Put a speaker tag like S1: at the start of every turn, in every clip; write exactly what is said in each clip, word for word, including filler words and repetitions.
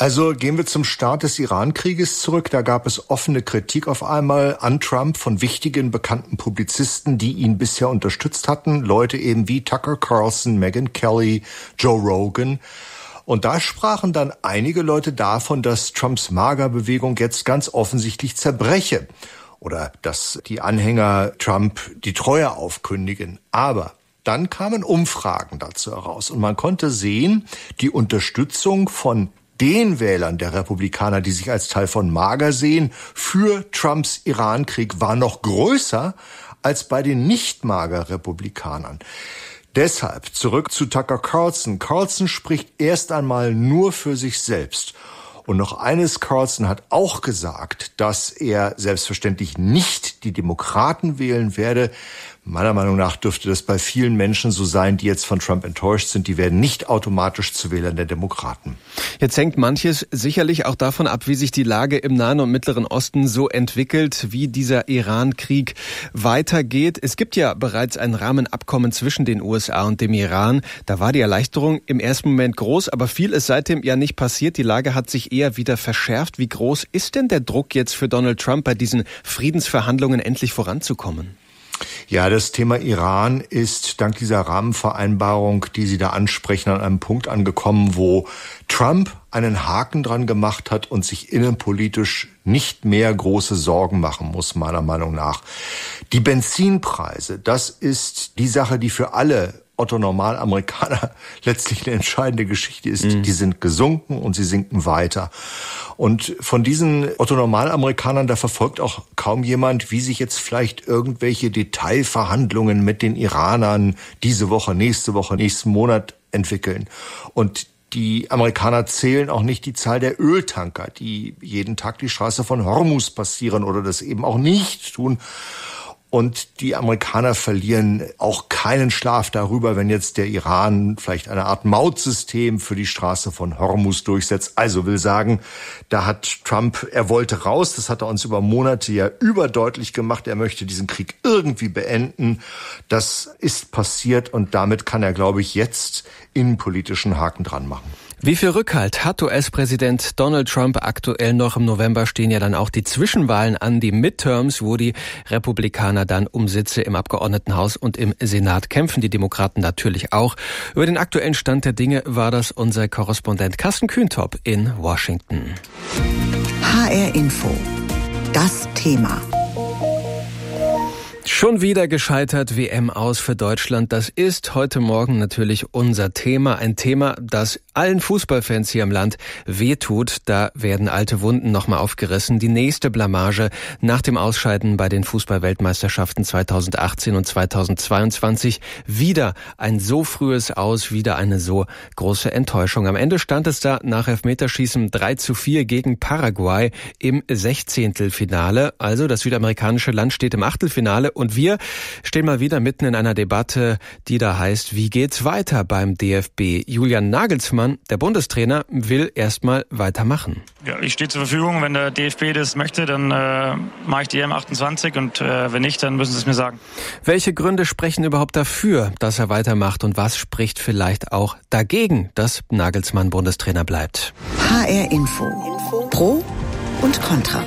S1: Also gehen wir zum Start des Iran-Krieges zurück. Da gab es offene Kritik auf einmal an Trump von wichtigen, bekannten Publizisten, die ihn bisher unterstützt hatten. Leute eben wie Tucker Carlson, Megyn Kelly, Joe Rogan. Und da sprachen dann einige Leute davon, dass Trumps MAGA-Bewegung jetzt ganz offensichtlich zerbreche. Oder dass die Anhänger Trump die Treue aufkündigen. Aber dann kamen Umfragen dazu heraus. Und man konnte sehen, die Unterstützung von den Wählern der Republikaner, die sich als Teil von MAGA sehen, für Trumps Irankrieg war noch größer als bei den Nicht-MAGA-Republikanern. Deshalb zurück zu Tucker Carlson. Carlson spricht erst einmal nur für sich selbst. Und noch eines, Carlson hat auch gesagt, dass er selbstverständlich nicht die Demokraten wählen werde. Meiner Meinung nach dürfte das bei vielen Menschen so sein, die jetzt von Trump enttäuscht sind. Die werden nicht automatisch zu Wählern der Demokraten.
S2: Jetzt hängt manches sicherlich auch davon ab, wie sich die Lage im Nahen und Mittleren Osten so entwickelt, wie dieser Iran-Krieg weitergeht. Es gibt ja bereits ein Rahmenabkommen zwischen den U S A und dem Iran. Da war die Erleichterung im ersten Moment groß, aber viel ist seitdem ja nicht passiert. Die Lage hat sich eher wieder verschärft. Wie groß ist denn der Druck jetzt für Donald Trump, bei diesen Friedensverhandlungen endlich voranzukommen?
S1: Ja, das Thema Iran ist dank dieser Rahmenvereinbarung, die Sie da ansprechen, an einem Punkt angekommen, wo Trump einen Haken dran gemacht hat und sich innenpolitisch nicht mehr große Sorgen machen muss, meiner Meinung nach. Die Benzinpreise, das ist die Sache, die für alle Otto-Normal-Amerikaner letztlich eine entscheidende Geschichte ist. Mhm. Die sind gesunken und sie sinken weiter. Und von diesen Otto-Normal-Amerikanern, da verfolgt auch kaum jemand, wie sich jetzt vielleicht irgendwelche Detailverhandlungen mit den Iranern diese Woche, nächste Woche, nächsten Monat entwickeln. Und die Amerikaner zählen auch nicht die Zahl der Öltanker, die jeden Tag die Straße von Hormuz passieren oder das eben auch nicht tun. Und die Amerikaner verlieren auch keinen Schlaf darüber, wenn jetzt der Iran vielleicht eine Art Mautsystem für die Straße von Hormuz durchsetzt. Also will sagen, da hat Trump, er wollte raus, das hat er uns über Monate ja überdeutlich gemacht. Er möchte diesen Krieg irgendwie beenden. Das ist passiert und damit kann er, glaube ich, jetzt innenpolitischen Haken dran machen.
S2: Wie viel Rückhalt hat U S-Präsident Donald Trump aktuell noch? Im November stehen ja dann auch die Zwischenwahlen an, die Midterms, wo die Republikaner dann um Sitze im Abgeordnetenhaus und im Senat kämpfen, die Demokraten natürlich auch. Über den aktuellen Stand der Dinge war das unser Korrespondent Carsten Kühntop in Washington.
S3: H R Info. Das Thema.
S2: Schon wieder gescheitert, W M aus für Deutschland. Das ist heute Morgen natürlich unser Thema. Ein Thema, das allen Fußballfans hier im Land wehtut. Da werden alte Wunden nochmal aufgerissen. Die nächste Blamage nach dem Ausscheiden bei den Fußball-Weltmeisterschaften zweitausendachtzehn und zweitausendzweiundzwanzig. Wieder ein so frühes Aus, wieder eine so große Enttäuschung. Am Ende stand es da nach Elfmeterschießen drei zu vier gegen Paraguay im Sechzehntelfinale. Also das südamerikanische Land steht im Achtelfinale. Und wir stehen mal wieder mitten in einer Debatte, die da heißt, wie geht's weiter beim D F B? Julian Nagelsmann, der Bundestrainer, will erstmal weitermachen.
S4: Ja, ich stehe zur Verfügung. Wenn der D F B das möchte, dann äh, mache ich die E M achtundzwanzig und äh, wenn nicht, dann müssen sie es mir sagen.
S2: Welche Gründe sprechen überhaupt dafür, dass er weitermacht und was spricht vielleicht auch dagegen, dass Nagelsmann Bundestrainer bleibt?
S3: H R Info. Pro und Contra.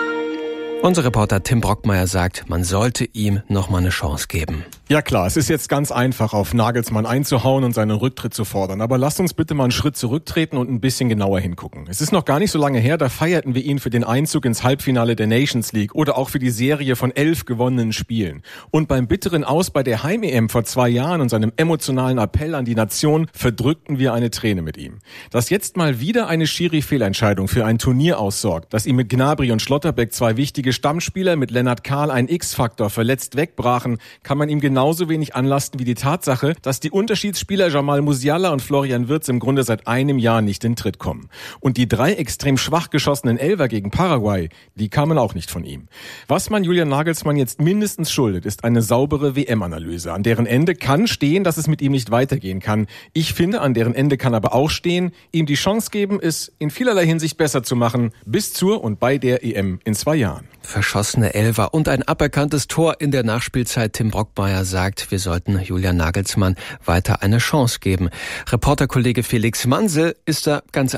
S2: Unser Reporter Tim Brockmeier sagt, man sollte ihm noch mal eine Chance geben.
S5: Ja klar, es ist jetzt ganz einfach, auf Nagelsmann einzuhauen und seinen Rücktritt zu fordern. Aber lasst uns bitte mal einen Schritt zurücktreten und ein bisschen genauer hingucken. Es ist noch gar nicht so lange her, da feierten wir ihn für den Einzug ins Halbfinale der Nations League oder auch für die Serie von elf gewonnenen Spielen. Und beim bitteren Aus bei der Heim-E M vor zwei Jahren und seinem emotionalen Appell an die Nation verdrückten wir eine Träne mit ihm. Dass jetzt mal wieder eine Schiri-Fehlentscheidung für ein Turnier aussorgt, dass ihm mit Gnabry und Schlotterbeck zwei wichtige Stammspieler, mit Lennart Kahl ein X-Faktor verletzt wegbrachen, kann man ihm genauso wenig anlasten wie die Tatsache, dass die Unterschiedsspieler Jamal Musiala und Florian Wirtz im Grunde seit einem Jahr nicht in Tritt kommen. Und die drei extrem schwach geschossenen Elfer gegen Paraguay, die kamen auch nicht von ihm. Was man Julian Nagelsmann jetzt mindestens schuldet, ist eine saubere W M-Analyse. An deren Ende kann stehen, dass es mit ihm nicht weitergehen kann. Ich finde, an deren Ende kann aber auch stehen, ihm die Chance geben, es in vielerlei Hinsicht besser zu machen, bis zur und bei der E M in zwei Jahren.
S2: Verschossene Elfer und ein aberkanntes Tor in der Nachspielzeit. Tim Brockmeier sagt, wir sollten Julian Nagelsmann weiter eine Chance geben. Reporterkollege Felix Mansel ist da ganz